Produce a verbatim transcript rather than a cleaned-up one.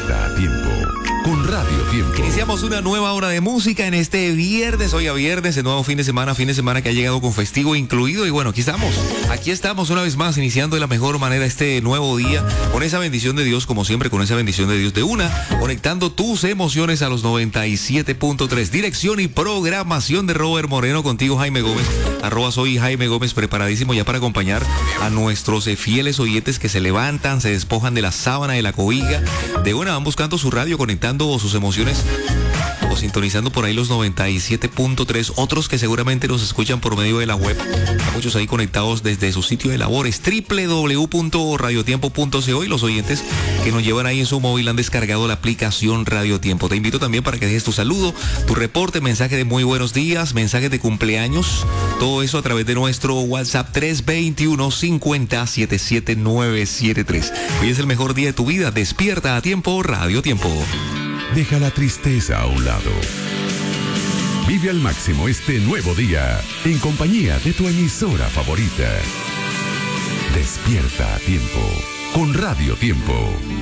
Despierta a tiempo con Radio Tiempo. Iniciamos una nueva hora de música en este viernes, hoy a viernes, el nuevo fin de semana, fin de semana que ha llegado con festivo incluido. Y bueno, aquí estamos, aquí estamos una vez más, iniciando de la mejor manera este nuevo día, con esa bendición de Dios, como siempre, con esa bendición de Dios de una, conectando tus emociones a los noventa y siete punto tres. Dirección y programación de Robert Moreno, contigo Jaime Gómez, arroba soy Jaime Gómez, preparadísimo ya para acompañar a nuestros eh, fieles oyentes que se levantan, se despojan de la sábana, de la cobija, de una van buscando su radio, conectando sus emociones o sintonizando por ahí los noventa y siete punto tres, otros que seguramente los escuchan por medio de la web, a muchos ahí conectados desde su sitio de labores doble u doble u doble u punto radio tiempo punto co, y los oyentes que nos llevan ahí en su móvil han descargado la aplicación Radio Tiempo. Te invito también para que dejes tu saludo, tu reporte, mensaje de muy buenos días, mensajes de cumpleaños, todo eso a través de nuestro WhatsApp tres dos uno, cinco cero, siete siete nueve siete tres. Hoy es el mejor día de tu vida, despierta a tiempo, Radio Tiempo. Deja la tristeza a un lado. Vive al máximo este nuevo día en compañía de tu emisora favorita. Despierta a tiempo con Radio Tiempo.